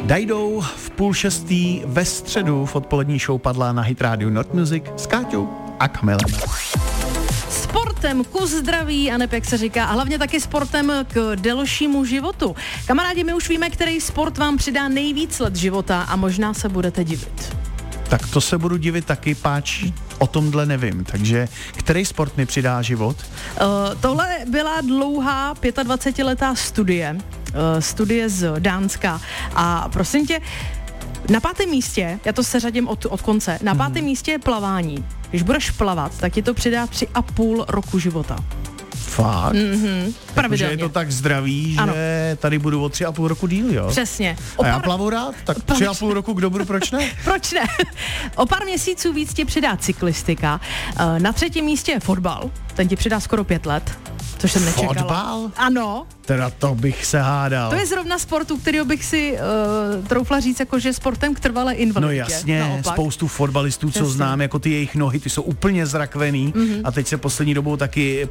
Dajdou v 5:30 ve středu v odpolední show padla na Hit Radio Not Music s Káťou a Kamilem. Sportem ku zdraví, a jak se říká, a hlavně taky sportem k delšímu životu. Kamarádi, my už víme, který sport vám přidá nejvíc let života a možná se budete divit. Tak to se budu divit taky, páč o tomhle nevím. Takže který sport mi přidá život? Tohle byla dlouhá 25letá studie z Dánska. A prosím tě, na 5. místě, já to seřadím od konce, na 5. místě je plavání. Když budeš plavat, tak ti to přidá 3,5 roku života. Fakt? Pravidelně. Takže je to tak zdravý, že ano. Tady budu o 3,5 roku díl, jo? Přesně. A já plavu rád, tak 3,5 roku kdo budu, proč ne? Proč ne? O pár měsíců víc ti přidá cyklistika. Na 3. místě je fotbal, ten ti přidá skoro 5 let. Což jsem nečekala. Fotbal? Ano. Teda to bych se hádal. To je zrovna sportu, kterýho bych si troufla říct, jako že sportem k trvalé invaliditě. No jasně, naopak. Spoustu fotbalistů, co znám, jako ty jejich nohy, ty jsou úplně zrakvený a teď se poslední dobou taky